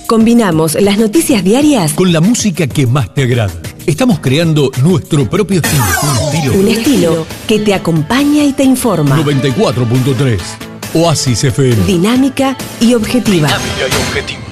Combinamos las noticias diarias con la música que más te agrada. Estamos creando nuestro propio estilo. Un estilo que te acompaña y te informa. 94.3 Oasis FM. Dinámica y objetiva. Dinámica y objetiva.